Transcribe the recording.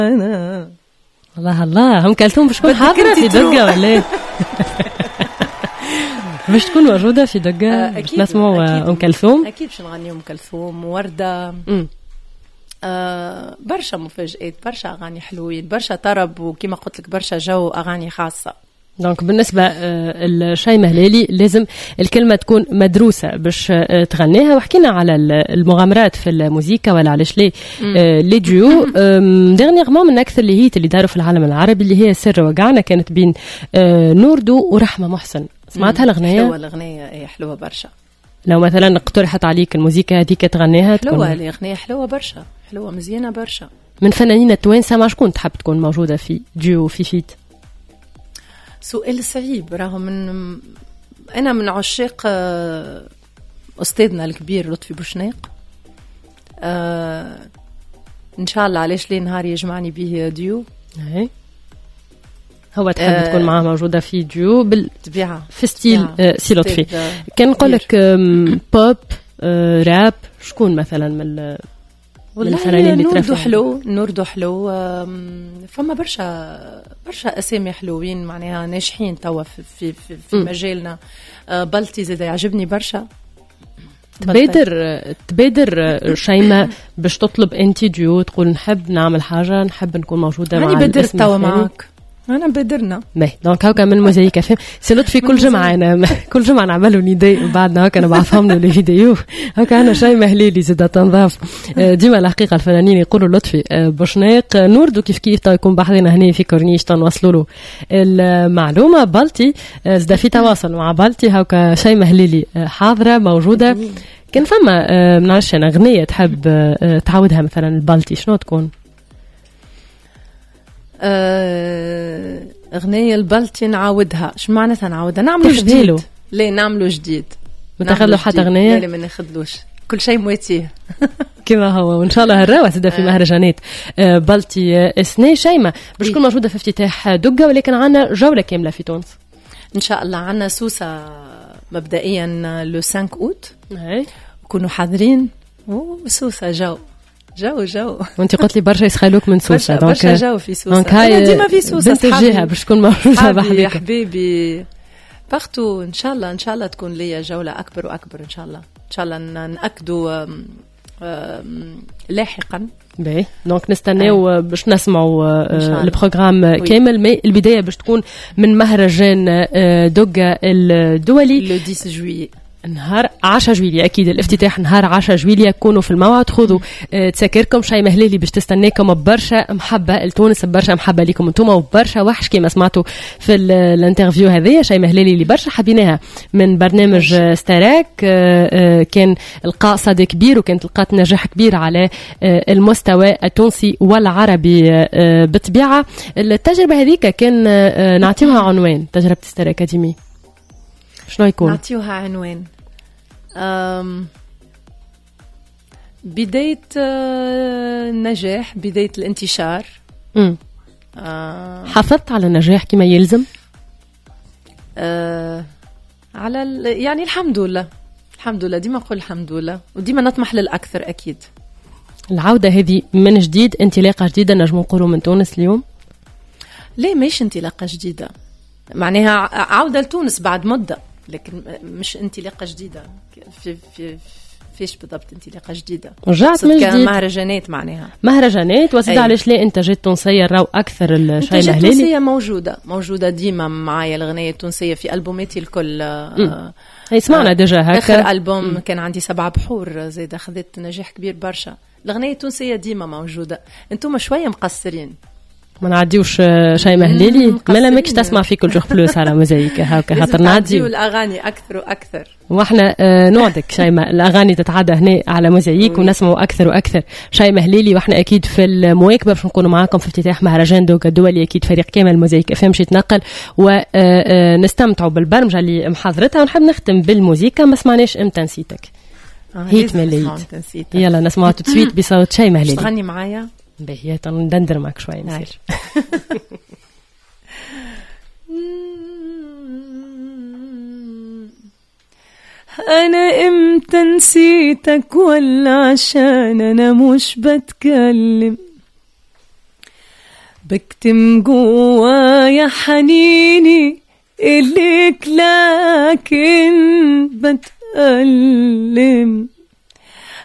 الله الله، أم كلثوم باش تكون حاضرة في دقة ولا ايه؟ باش تكون موجودة في دقة باش نسمعوا أم كلثوم؟ أكيد باش نغني أم كلثوم ووردة. برشا مفاجآت، برشا أغاني حلوين، برشا طرب، وكما قلت لك برشا جو أغاني خاصة. دونك بالنسبة لشيماء هلالي لازم الكلمة تكون مدروسة باش تغنيها. وحكينا على المغامرات في الموسيقى ولا علاش ليه لي ديو ديرنيغمون من أكثر اللي هيت اللي داروا في العالم العربي اللي هي سر وقعنا كانت بين نوردو ورحمة محسن. سمعتها الأغنية؟ حلوة الأغنية، هي حلوة برشا. لو مثلا اقترحت عليك الموسيقى هذيك تغنيها حلوة الأغنية، حلوة برشا، حلوة مزيانة برشا. من فنانين التوانسة ما شكون تحب تكون موجودة في ديو في فيت؟ سؤال صعيب، راهو أنا من عشاق أستاذنا الكبير لطفي بوشناق. إن شاء الله علاش لي نهار يجمعني به ديو. هو تحب تكون معاه موجودة في ديو بالطبيعة في ستيل سي لطفي. كان نقولك بوب راب، شكون مثلا من الفنانين اللي ترفعوا؟ نوردو حلو، فما برشا أسامي حلوين معناها ناجحين توا في مجالنا. بلتي زي يعجبني برشا. تبادر شيماء باش تطلب انتي ديو، تقول نحب نعمل حاجة، نحب نكون موجودة مع الاسم. أنا بدرت توا معك، أنا بدرنا. دونك هاكا من الموزايكا فهم سي لطفي كل جمعة أنا كل جمعة نعملوا نداء بعدنا هاكا نبعثهم له الفيديو هاكا. أنا شيماء هلالي زادة تنضاف. ديما الحقيقة الفنانين يقولوا لطفي بوشناق نوردو كيف تا يكون بحضنا هنا في كورنيش تنوصلوا له المعلومة. بلتي زاد في تواصل مع بلتي هاكا. شيماء هلالي حاضرة موجودة. كان فما منعرفش أنا أغنية تحب تعودها مثلا البلتي شنو تكون؟ أغنية البلتي نعاودها. شو معناتها نعاودها؟ نعملو جديد. ليه نعملو جديد؟ ناخذ حتى أغنية؟ لا ما ناخذلوش، كل شيء مواتيه كما هو. وإن شاء الله هالراوة تبدأ في مهرجانات. بلتي سنة شيماء باش تكون موجودة في افتتاح دقة، ولكن عنا جولة كاملة في تونس إن شاء الله. عنا سوسة مبدئيا لو 5 أوت كونوا حاضرين. وسوسة جو وانت قلت لي برشا يسخلوك من سوسة. برشا جو في سوسة. أنا ديما في سوسة بنت الجهة باش تكون موجودة بحبيبي حبيبي بختو. إن شاء الله تكون ليا جولة أكبر وأكبر إن شاء الله نأكدوا لاحقا. دونك نستناو باش نسمعوا البروغرام كامل. مي البداية باش تكون من مهرجان دقة الدولي لو 10 جويي نهار 10 جويلية. أكيد الافتتاح نهار 10 جويلية. كونوا في الموعد، خذوا تسكركم. شيماء هلالي باش تستناكم برشا محبة لتونس، برشا محبة لكم انتوما، وبرشا وحش كما سمعتوا في الانترفيو هذية. شيماء هلالي اللي برشا حبيناها من برنامج ستاراك، كان لقاء صدى كبير وكانت لقاء نجاح كبير على المستوى التونسي والعربي بالطبيعة. التجربة هذيك كان نعطيوها عنوان تجربة ستار أكاديمي، شنو يكون؟ نعطيوها عنوان بداية النجاح، بداية الانتشار. حافظت على النجاح كما يلزم؟ على يعني الحمد لله ديما نقول الحمد لله، وديما نطمح للأكثر. أكيد العودة هذه من جديد، انطلاقة جديدة نجم نقولوا من تونس اليوم. ليه مش انطلاقة جديدة؟ معناها عودة لتونس بعد مدة، لكن مش انطلاقة جديدة. فيش بالضبط انطلاقة جديدة؟ رجعت من جديد مهرجانات، معناها مهرجانات وزيد علاش لا انتاجات تونسية راو أكثر. الشيء الهلالي تونسية موجودة ديما معايا. الأغنية التونسية في ألبوماتي الكل. سمعنا ديجا هكا. آخر ألبوم كان عندي 7 بحور، زيد أخذت نجاح كبير برشا. الأغنية التونسية ديما موجودة. انتم شوية مقصرين، ما نعديوش شيماء هلالي. ما لمكش تسمع في كل جوغ بلوس على موزايك هاكا خاطر نعديو الأغاني أكثر وأكثر. واحنا نوعدك شيماء الأغاني تتعدى هنا على موزايك ونسمعوا أكثر وأكثر شيماء هلالي. واحنا أكيد في المواكبة باش نكونوا معاكم في افتتاح مهرجان دوكا الدولي. أكيد فريق كامل موزايك FM مشي يتنقل ونستمتعوا بالبرمجة اللي محاضرتها. ونحب نختم بالموزيكا. ما سمعناش امتى نسيتك هيت مليت. يلا نسمعوا تسويت بصوت شيماء هلالي. تغني معايا بهي ندندر معك شوي نصير. أنا إمتى نسيتك ولا عشان أنا مش بتكلم؟ بكتم جوايا حنيني إليك لكن بتألم